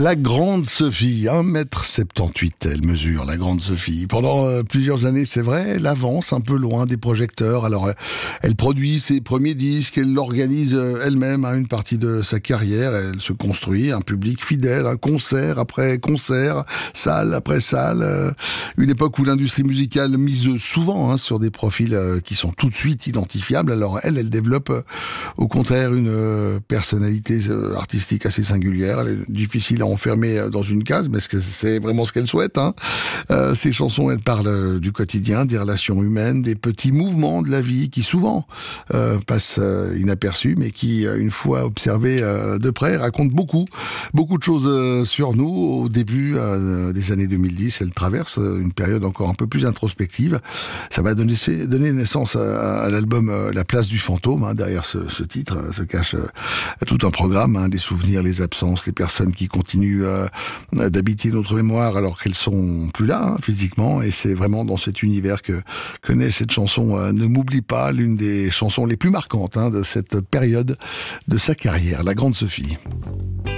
La grande Sophie, 1,78 m, elle mesure, la grande Sophie. Pendant plusieurs années, c'est vrai, elle avance un peu loin des projecteurs. Alors, elle produit ses premiers disques, elle l'organise elle-même, une partie de sa carrière. Elle se construit un public fidèle, un concert après concert, salle après salle. Une époque où l'industrie musicale mise souvent sur des profils qui sont tout de suite identifiables. Alors, elle développe au contraire une personnalité artistique assez singulière. Elle est difficile à enfermer dans une case, mais c'est vraiment ce qu'elle souhaite. Ses chansons, elles parlent du quotidien, des relations humaines, des petits mouvements de la vie qui souvent passent inaperçus, mais qui, une fois observés de près, racontent beaucoup de choses sur nous. Au début des années 2010, elle traverse une période encore un peu plus introspective. Ça va donner naissance à l'album La place du fantôme. Derrière ce titre se cache tout un programme, des souvenirs, les absences, les personnes qui continuent d'habiter notre mémoire alors qu'elles sont plus là physiquement, et c'est vraiment dans cet univers que naît cette chanson Ne m'oublie pas, l'une des chansons les plus marquantes de cette période de sa carrière, La grande Sophie.